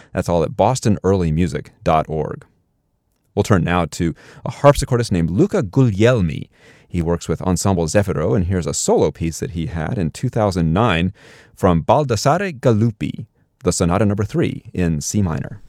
That's all at bostonearlymusic.org. We'll turn now to a harpsichordist named Luca Guglielmi. He works with Ensemble Zefiro, and here's a solo piece that he had in 2009 from Baldassare Galuppi, the Sonata No. 3 in C minor.